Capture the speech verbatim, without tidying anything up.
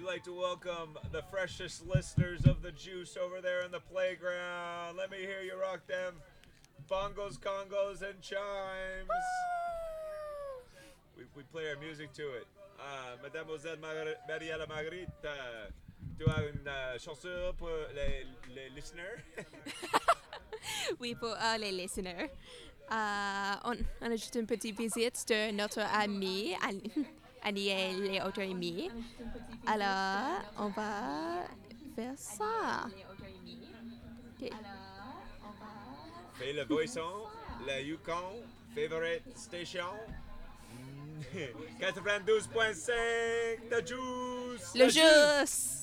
like to welcome the freshest listeners of the juice over there in the playground. Let me hear you rock them bongos, congos, and chimes. We, we play our music to it. Uh, Mademoiselle Mar- Mariella Marguerite, euh, tu as une euh, chanson pour les, les listeners? Oui, pour euh, les listeners. Euh, on, on a juste une petite visite de notre ami, An- Annie et les autres amis. Alors, on va faire ça. Ok. Fais le voisson, la Yukon, favorite station. quatre-vingt-douze point cinq, The Juice! Le The Juice! jus!